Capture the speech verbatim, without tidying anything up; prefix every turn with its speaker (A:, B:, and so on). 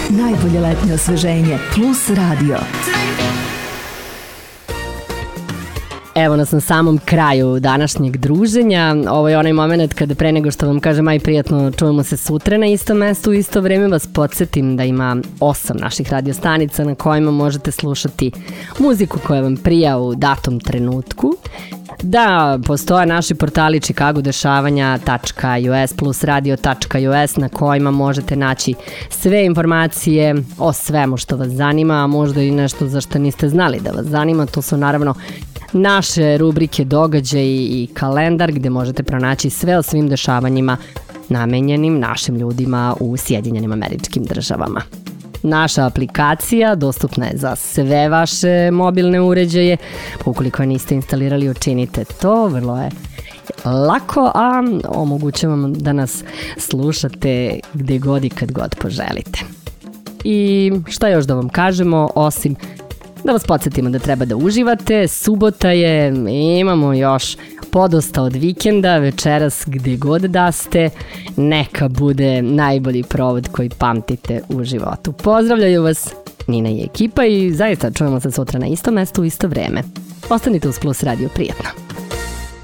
A: Najbolje letnje osveženje Plus Radio.
B: Evo nas na samom kraju današnjeg druženja. Ovo je onaj moment kada pre nego što vam kažem aj prijatno čujemo se sutra na istom mestu u isto vreme, vas podsjetim da ima osam naših radiostanica na kojima možete slušati muziku koja vam prija u datom trenutku. Da, postoje naši portali chicago dešavanja tačka u s, plus radio tačka u s na kojima možete naći sve informacije o svemu što vas zanima, a možda i nešto za što niste znali da vas zanima. To su naravno naše rubrike događaji i kalendar gde možete pronaći sve o svim dešavanjima namenjenim našim ljudima u Sjedinjenim Američkim Državama. Naša aplikacija dostupna je za sve vaše mobilne uređaje. Ukoliko je niste instalirali, učinite to. Vrlo je lako, a omogućavam da nas slušate gde god i kad god poželite. I šta još da vam kažemo, osim da vas podsjetimo da treba da uživate. Subota je, imamo još podosta od vikenda, večeras gde god da ste, neka bude najbolji provod koji pamtite u životu. Pozdravljaju vas Nina i ekipa i zaista čujemo se sutra na isto mestu u isto vreme. Ostanite uz Plus Radio, prijatno.